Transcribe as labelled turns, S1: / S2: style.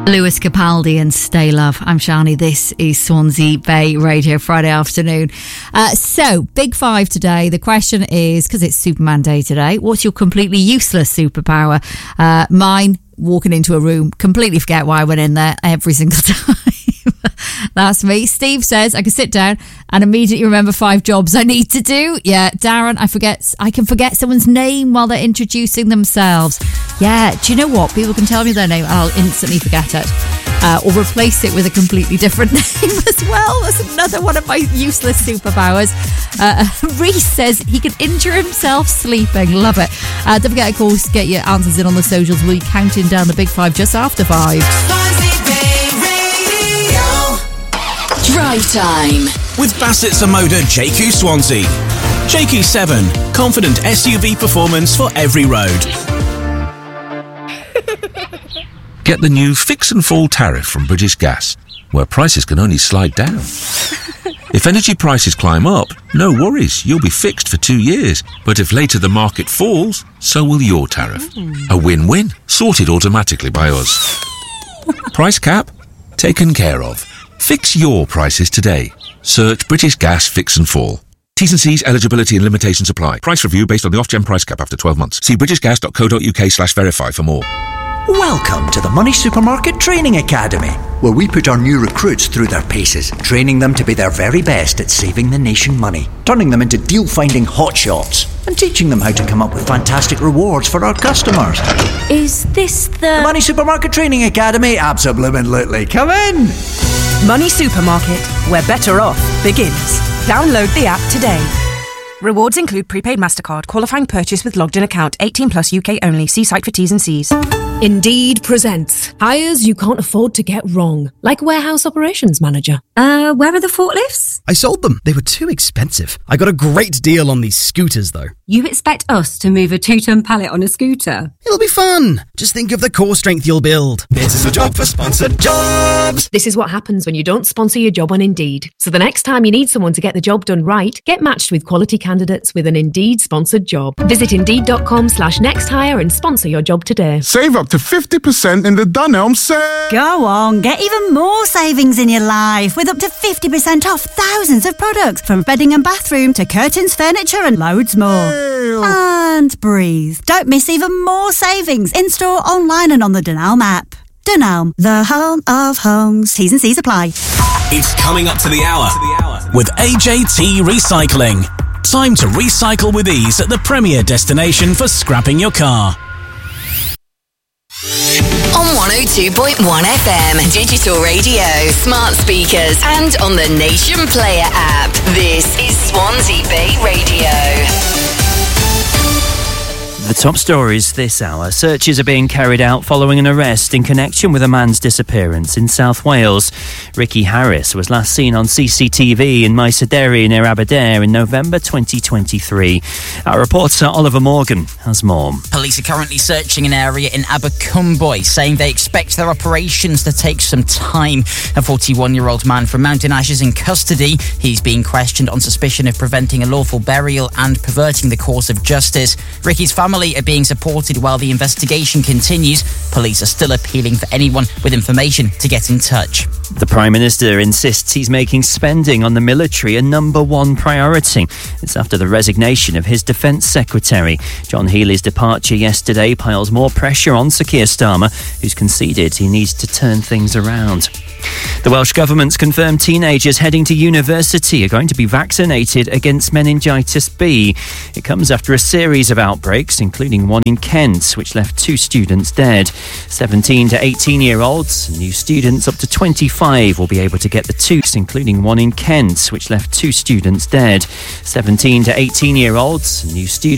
S1: Lewis Capaldi and Stay Love. I'm Shani. This is Swansea Bay Radio Friday afternoon. So, Big Five today. The question is, because it's Superman Day today, what's your completely useless superpower? Mine, walking into a room, completely forget why I went in there every single time. That's me. Steve says I can sit down and immediately remember 5 jobs I need to do. Yeah, Darren, I can forget someone's name while they're introducing themselves. Yeah, do you know what? People can tell me their name and I'll instantly forget it. Or replace it with a completely different name as well. That's another one of my useless superpowers. Reese says he can injure himself sleeping. Love it. Don't forget, of course, get your answers in on the socials. We'll be counting down the Big Five just after 5.
S2: Drive time
S3: with Bassett Samoda JQ Swansea. JQ7, confident SUV performance for every road.
S4: Get the new Fix and Fall tariff from British Gas, where prices can only slide down. If energy prices climb up, no worries, you'll be fixed for 2 years. But if later the market falls, so will your tariff. A win-win, sorted automatically by us. Price cap? Taken care of. Fix your prices today. Search British Gas Fix and Fall. T's and C's, eligibility and limitations apply. Price review based on the Ofgem price cap after 12 months. See britishgas.co.uk/verify for more.
S5: Welcome to the Money Supermarket Training Academy, where we put our new recruits through their paces, training them to be their very best at saving the nation money, turning them into deal-finding hotshots, and teaching them how to come up with fantastic rewards for our customers.
S6: Is this the
S5: Money Supermarket Training Academy? Absolutely. Come in!
S7: Money Supermarket, where better off begins. Download the app today. Rewards include prepaid MasterCard, qualifying purchase with logged-in account, 18 plus UK only. See site for T's and C's.
S6: Indeed presents hires you can't afford to get wrong, like warehouse operations manager.
S8: Where are the forklifts?
S9: I sold them. They were too expensive. I got a great deal on these scooters, though.
S8: You expect us to move a 2-ton pallet on a scooter?
S9: It'll be fun. Just think of the core strength you'll build. This is a job for sponsored jobs.
S6: This is what happens when you don't sponsor your job on Indeed. So the next time you need someone to get the job done right, get matched with quality candidates with an Indeed sponsored job. Visit Indeed.com/nexthire and sponsor your job today.
S10: Save up to 50% in the Dunelm sale.
S11: Go on, get even more savings in your life with up to 50% off thousands of products, from bedding and bathroom to curtains, furniture and loads more.
S10: Ew.
S11: And breathe. Don't miss even more savings in store, online and on the Dunelm app. Dunelm, the home of homes. T's and C's apply.
S3: It's coming up to the hour with AJT Recycling. Time to recycle with ease at the premier destination for scrapping your car.
S2: On 102.1 FM, digital radio, smart speakers, and on the Nation Player app. This is Swansea Bay Radio.
S12: The top stories this hour. Searches are being carried out following an arrest in connection with a man's disappearance in South Wales. Ricky Harris was last seen on CCTV in Mysederi near Aberdare in November 2023. Our reporter Oliver Morgan has more.
S13: Police are currently searching an area in Abercwmboi, saying they expect their operations to take some time. A 41-year-old man from Mountain Ash is in custody. He's being questioned on suspicion of preventing a lawful burial and perverting the course of justice. Ricky's family are being supported while the investigation continues. Police are still appealing for anyone with information to get in touch.
S12: The Prime Minister insists he's making spending on the military a number one priority. It's after the resignation of his Defence Secretary. John Healey's departure yesterday piles more pressure on Sir Keir Starmer, who's conceded he needs to turn things around. The Welsh Government's confirmed teenagers heading to university are going to be vaccinated against meningitis B. It comes after a series of outbreaks, including one in Kent, which left 2 students dead. 17 to 18-year-olds and new students up to 25 will be able to get the 2, including one in Kent, which left 2 students dead. 17 to 18-year-olds and new students